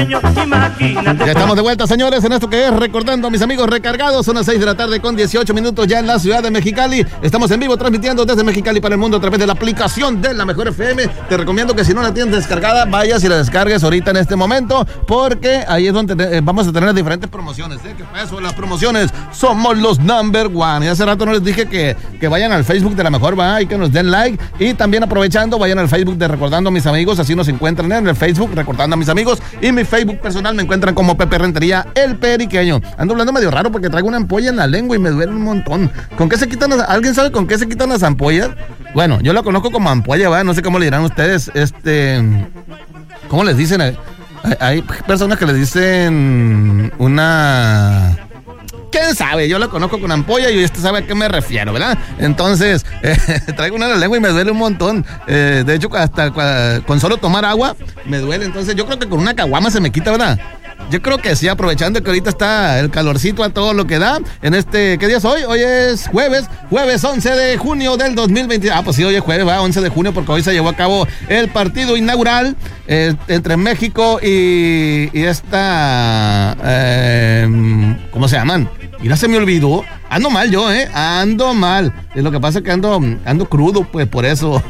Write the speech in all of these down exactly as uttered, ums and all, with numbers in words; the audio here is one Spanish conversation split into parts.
Ya estamos de vuelta, señores, en esto que es Recordando a mis amigos recargados. Son las seis de la tarde con dieciocho minutos ya en la ciudad de Mexicali. Estamos en vivo transmitiendo desde Mexicali para el mundo a través de la aplicación de La Mejor F M. Te recomiendo que si no la tienes descargada, vayas y la descargues ahorita en este momento, porque ahí es donde te, eh, vamos a tener diferentes promociones. ¿eh? ¿Qué pasó? Las promociones somos los number one. Y hace rato no les dije que, que vayan al Facebook de La Mejor, va, y que nos den like. Y también aprovechando, vayan al Facebook de Recordando a mis amigos. Así nos encuentran en el Facebook, Recordando a mis amigos. Y mi Facebook personal me encuentran como Pepe Rentería, el periqueño. Ando hablando medio raro porque traigo una ampolla en la lengua y me duele un montón. ¿Con qué se quitan las, ¿Alguien sabe con qué se quitan las ampollas? Bueno, yo la conozco como ampolla, ¿verdad? No sé cómo le dirán ustedes. Este, ¿cómo les dicen? Hay, hay personas que les dicen una... ¿Quién sabe? Yo la conozco con ampolla y usted sabe a qué me refiero, ¿verdad? Entonces, eh, traigo una en la lengua y me duele un montón. Eh, de hecho, hasta con solo tomar agua me duele. Entonces, yo creo que con una caguama se me quita, ¿verdad? Yo creo que sí, aprovechando que ahorita está el calorcito a todo lo que da. En este, ¿qué día es hoy? Hoy es jueves, jueves once de junio del dos mil veinte. Ah, pues sí, hoy es jueves, va, once de junio, porque hoy se llevó a cabo el partido inaugural eh, entre México y, y esta, eh, ¿cómo se llaman? Mira, se me olvidó. Ando mal yo, ¿eh? Ando mal. Y lo que pasa es que ando, ando crudo, pues, por eso.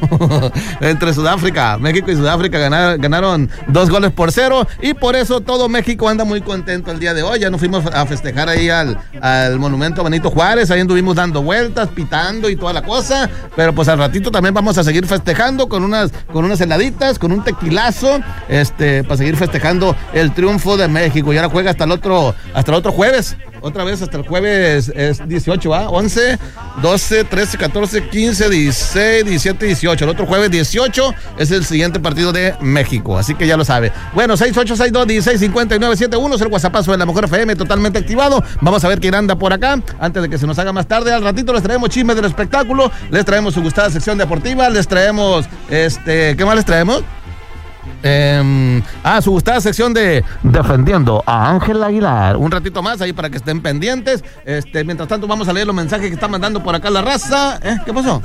Entre Sudáfrica, México y Sudáfrica ganaron, ganaron dos goles por cero. Y por eso todo México anda muy contento el día de hoy. Ya nos fuimos a festejar ahí al, al monumento Benito Juárez. Ahí anduvimos dando vueltas, pitando y toda la cosa. Pero pues al ratito también vamos a seguir festejando con unas, con unas heladitas, con un tequilazo, este, para seguir festejando el triunfo de México. Y ahora juega hasta el otro, hasta el otro jueves. Otra vez hasta el jueves es dieciocho, ¿va? once, doce, trece, catorce, quince, dieciséis, diecisiete, dieciocho. El otro jueves dieciocho es el siguiente partido de México, así que ya lo sabe. Bueno, seis ocho seis dos, dieciséis, cincuenta y nueve, setenta y uno es el WhatsAppazo de La Mejor F M, totalmente activado. Vamos a ver quién anda por acá, antes de que se nos haga más tarde. Al ratito les traemos chismes del espectáculo, les traemos su gustada sección deportiva, les traemos, este, ¿qué más les traemos? Eh, ah, su gustada sección de Defendiendo a Ángel Aguilar. Un ratito más ahí para que estén pendientes. Este, mientras tanto vamos a leer los mensajes que está mandando por acá la raza. ¿Eh? ¿Qué pasó?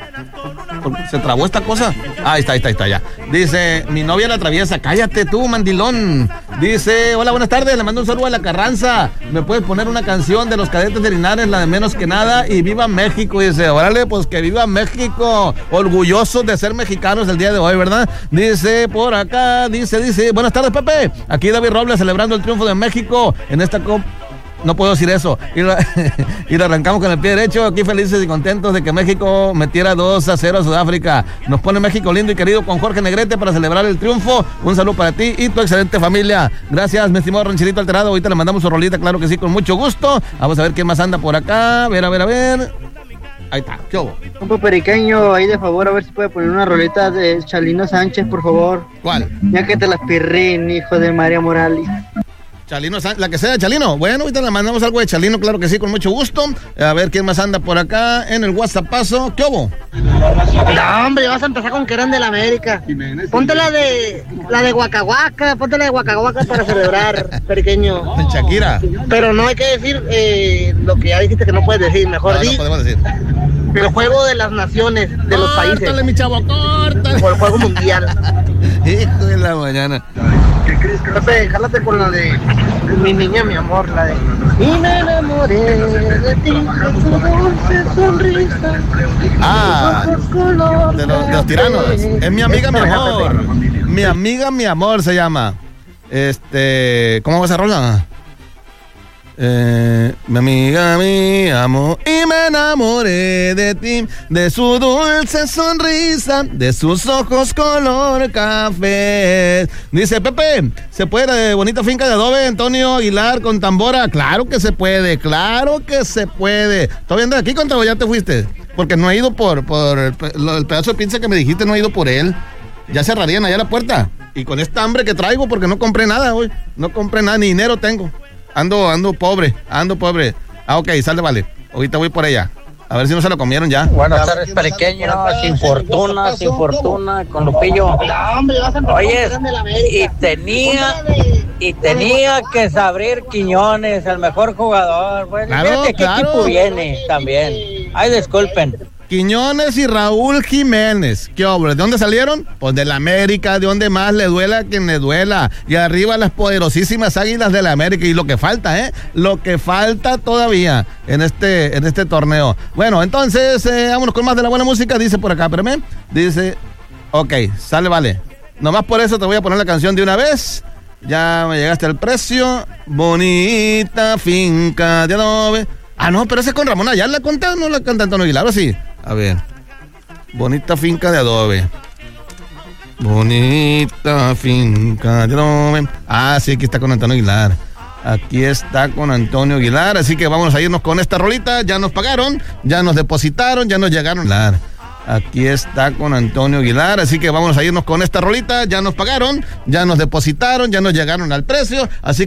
¿Se trabó esta cosa? Ah, ahí está, ahí está, ahí está, ya. Dice, mi novia la atraviesa. Cállate tú, mandilón. Dice, hola, buenas tardes, le mando un saludo a la Carranza. ¿Me puedes poner una canción de los Cadetes de Linares, la de Menos que Nada? Y viva México. Dice, órale, pues que viva México. Orgullosos de ser mexicanos el día de hoy, ¿verdad? Dice, por acá, dice, dice, buenas tardes, Pepe. Aquí David Robles celebrando el triunfo de México en esta copa. No puedo decir eso. Y lo, y lo arrancamos con el pie derecho. Aquí felices y contentos de que México metiera dos a cero a Sudáfrica. Nos pone México lindo y querido con Jorge Negrete para celebrar el triunfo. Un saludo para ti y tu excelente familia. Gracias, mi estimado Rancherito Alterado. Ahorita le mandamos su rolita, claro que sí, con mucho gusto. Vamos a ver quién más anda por acá. A ver, a ver, a ver. Ahí está, ¿qué hubo? Un periqueño, ahí de favor, a ver si puede poner una rolita de Chalino Sánchez, por favor. ¿Cuál? Ya que te las pirrín, hijo de María Morales. Chalino, la que sea de Chalino. Bueno, ahorita le mandamos algo de Chalino, claro que sí, con mucho gusto. A ver quién más anda por acá en el WhatsAppazo. ¿Qué hubo? No, hombre, vas a empezar con que eran de la América. Ponte la de la de Guacahuaca, ponte la de Guacahuaca para celebrar, periqueño. Shakira. Pero no hay que decir eh, lo que ya dijiste que no puedes decir, mejor no, di. No podemos decir. El juego de las naciones, de córtale, los países. Córtale, mi chavo, córtale. O el juego mundial. Hijo de la mañana. Pepe, jálate con la de mi niña, mi amor, la de y me enamoré de ti, de tu dulce sonrisa. Ah, de los, de los tiranos. Es mi amiga, mi amor. Mi amiga, mi amor se llama. Este, ¿cómo va esa rola? Eh, mi amiga, mi amor, y me enamoré de ti, de su dulce sonrisa, de sus ojos color café. Dice Pepe, ¿se puede de bonita finca de adobe Antonio Aguilar con tambora? Claro que se puede, claro que se puede. ¿Todavía andas aquí contra o ya te fuiste? Porque no he ido por, por el, el pedazo de pinza que me dijiste, no he ido por él. Ya cerrarían allá la puerta. Y con esta hambre que traigo, porque no compré nada hoy, no compré nada, ni dinero tengo. Ando, ando pobre, ando pobre. Ah, ok, sale, vale. Ahorita voy por ella. A ver si no se lo comieron ya. Buenas tardes, periqueño. Sin fortuna, sin fortuna, con Lupillo. Oye, y tenía, y tenía que saber Quiñones, el mejor jugador. Bueno, claro, fíjate qué claro. equipo viene también. Ay, disculpen. Quiñones y Raúl Jiménez. ¿Qué obra? ¿De dónde salieron? Pues de la América, de donde más le duela a quien le duela. Y arriba las poderosísimas Águilas de la América. Y lo que falta, ¿eh? Lo que falta todavía en este, en este torneo. Bueno, entonces, eh, vámonos con más de la buena música. Dice por acá, espérame. Dice, ok, sale, vale. Nomás por eso te voy a poner la canción de una vez. Ya me llegaste al precio. Bonita finca de adobe. Ah, no, pero ese es con Ramón Ayala. ¿La canta? ¿No la canta Antonio Aguilar o sí? A ver. Bonita finca de adobe. Bonita finca de adobe. Ah, sí, aquí está con Antonio Aguilar. Aquí está con Antonio Aguilar. Así que vamos a irnos con esta rolita. Ya nos pagaron, ya nos depositaron, ya nos llegaron. Aquí está con Antonio Aguilar. Así que vamos a irnos con esta rolita. Ya nos pagaron, ya nos depositaron, ya nos llegaron al precio. Así